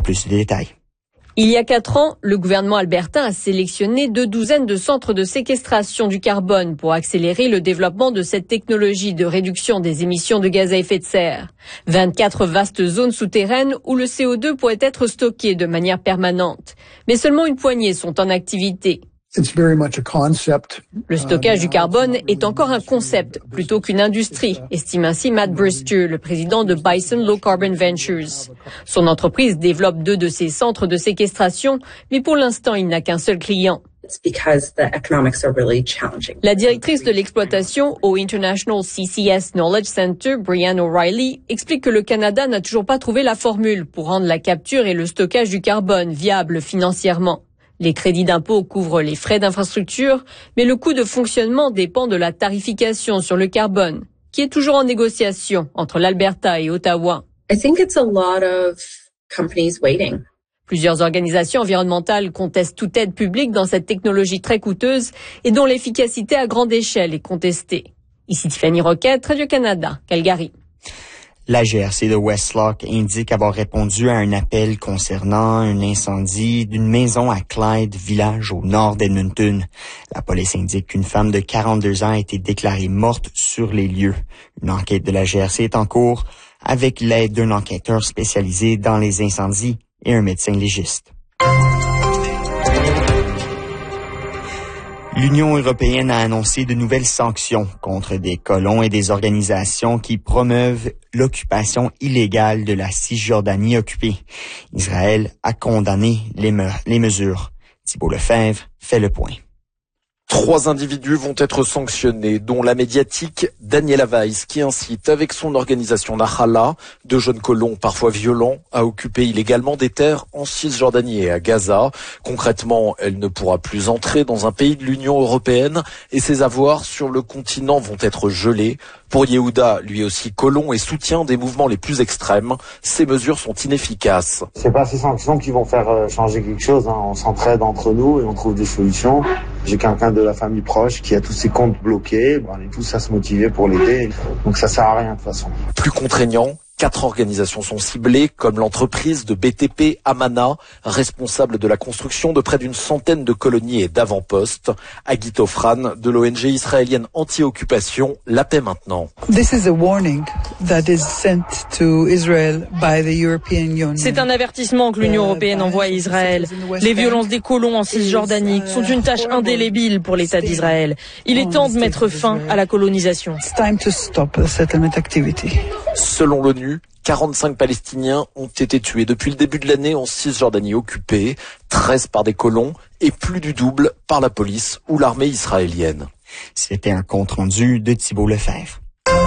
plus de détails. Il y a 4 ans, le gouvernement albertain a sélectionné 2 douzaines de centres de séquestration du carbone pour accélérer le développement de cette technologie de réduction des émissions de gaz à effet de serre. 24 vastes zones souterraines où le CO2 pourrait être stocké de manière permanente. Mais seulement une poignée sont en activité. Le stockage du carbone est encore un concept plutôt qu'une industrie, estime ainsi Matt Brister, le président de Bison Low Carbon Ventures. Son entreprise développe 2 de ces centres de séquestration, mais pour l'instant, il n'a qu'un seul client. La directrice de l'exploitation au International CCS Knowledge Center, Brianne O'Reilly, explique que le Canada n'a toujours pas trouvé la formule pour rendre la capture et le stockage du carbone viables financièrement. Les crédits d'impôt couvrent les frais d'infrastructure, mais le coût de fonctionnement dépend de la tarification sur le carbone, qui est toujours en négociation entre l'Alberta et Ottawa. Plusieurs organisations environnementales contestent toute aide publique dans cette technologie très coûteuse et dont l'efficacité à grande échelle est contestée. Ici Tiffany Roquette, Radio-Canada, Calgary. La GRC de West Loch indique avoir répondu à un appel concernant un incendie d'une maison à Clyde, village au nord d'Edmonton. La police indique qu'une femme de 42 ans a été déclarée morte sur les lieux. Une enquête de la GRC est en cours avec l'aide d'un enquêteur spécialisé dans les incendies et un médecin légiste. L'Union européenne a annoncé de nouvelles sanctions contre des colons et des organisations qui promeuvent l'occupation illégale de la Cisjordanie occupée. Israël a condamné les mesures. Thibault Lefebvre fait le point. 3 individus vont être sanctionnés, dont la médiatique Daniela Weiss, qui incite avec son organisation Nahala de jeunes colons parfois violents à occuper illégalement des terres en Cisjordanie et à Gaza. Concrètement, elle ne pourra plus entrer dans un pays de l'Union européenne et ses avoirs sur le continent vont être gelés. Pour Yehuda, lui aussi colon et soutien des mouvements les plus extrêmes, ces mesures sont inefficaces. C'est pas ces sanctions qui vont faire changer quelque chose, hein. On s'entraide entre nous et on trouve des solutions. J'ai quelqu'un de la famille proche qui a tous ses comptes bloqués. On est tous à se motiver pour l'aider. Donc ça sert à rien de toute façon. Plus contraignant, 4 organisations sont ciblées, comme l'entreprise de BTP Amana, responsable de la construction de près d'une centaine de colonies et d'avant-postes. Agit Ofran, de l'ONG israélienne anti-occupation, La Paix Maintenant. C'est un avertissement que l'Union européenne envoie à Israël. Les violences des colons en Cisjordanie sont une tâche indélébile pour l'État d'Israël. Il est temps de mettre fin à la colonisation. Selon l'ONU, 45 Palestiniens ont été tués depuis le début de l'année en Cisjordanie occupée, 13 par des colons et plus du double par la police ou l'armée israélienne. C'était un compte-rendu de Thibault Lefebvre.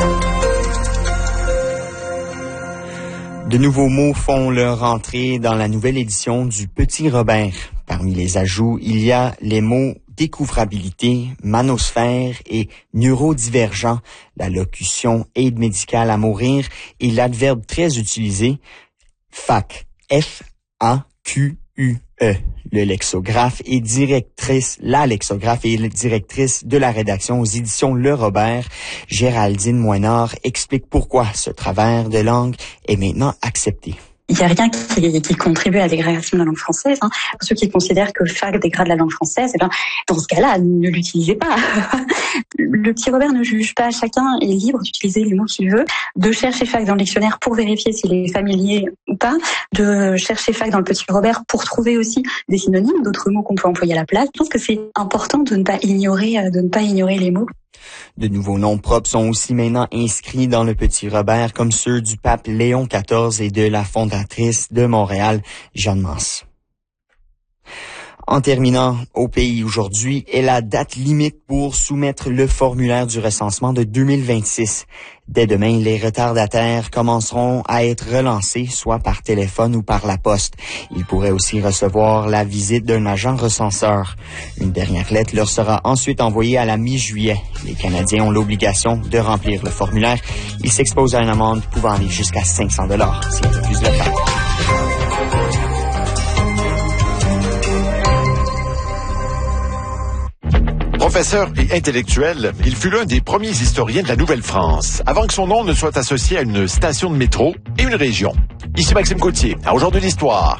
De nouveaux mots font leur entrée dans la nouvelle édition du Petit Robert. Parmi les ajouts, il y a les mots découvrabilité, manosphère et neurodivergent, la locution aide médicale à mourir et l'adverbe très utilisé, FAQ, F-A-Q-U-E. La lexographe et directrice de la rédaction aux éditions Le Robert, Géraldine Moinard, explique pourquoi ce travers de langue est maintenant accepté. Il n'y a rien qui contribue à la dégradation de la langue française. Pour ceux qui considèrent que FAQ dégrade la langue française, dans ce cas-là, ne l'utilisez pas. Le Petit Robert ne juge pas. Chacun est libre d'utiliser les mots qu'il veut, de chercher FAQ dans le dictionnaire pour vérifier s'il est familier ou pas, de chercher FAQ dans le Petit Robert pour trouver aussi des synonymes, d'autres mots qu'on peut employer à la place. Je pense que c'est important de ne pas ignorer les mots. De nouveaux noms propres sont aussi maintenant inscrits dans le Petit Robert, comme ceux du pape Léon XIV et de la fondatrice de Montréal, Jeanne Mance. En terminant, au pays aujourd'hui est la date limite pour soumettre le formulaire du recensement de 2026. Dès demain, les retardataires commenceront à être relancés, soit par téléphone ou par la poste. Ils pourraient aussi recevoir la visite d'un agent recenseur. Une dernière lettre leur sera ensuite envoyée à la mi-juillet. Les Canadiens ont l'obligation de remplir le formulaire. Ils s'exposent à une amende pouvant aller jusqu'à 500 $ s'ils refusent le faire. Professeur et intellectuel, il fut l'un des premiers historiens de la Nouvelle-France, avant que son nom ne soit associé à une station de métro et une région. Ici Maxime Côtier, à Aujourd'hui l'Histoire.